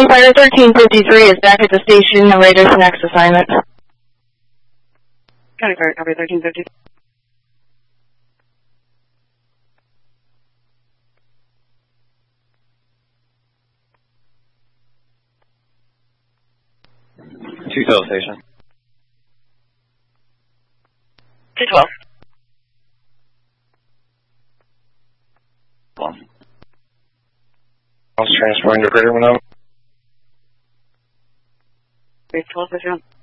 Fighter 1353 is back at the station awaiting its next assignment. County Fire, copy 1350. Station. 212. One. I was transporting to Greater Monroe. 312,